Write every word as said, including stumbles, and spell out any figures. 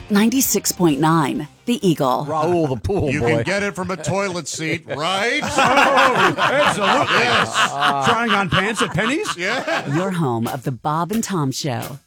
ninety-six point nine, The Eagle. Raul the pool You boy. can get it from a toilet seat, right? Oh, absolutely. Yes. Trying on pants at Penny's? Yeah. Your home of the Bob and Tom Show.